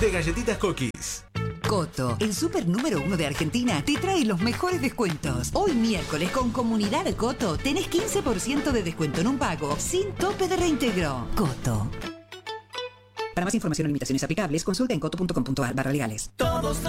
de galletitas Cookies. Coto, el super número 1 de Argentina, te trae los mejores descuentos. Hoy miércoles con Comunidad Coto tenés 15% de descuento en un pago sin tope de reintegro. Coto. Para más información o limitaciones aplicables, consulta en coto.com.ar/legales. Todos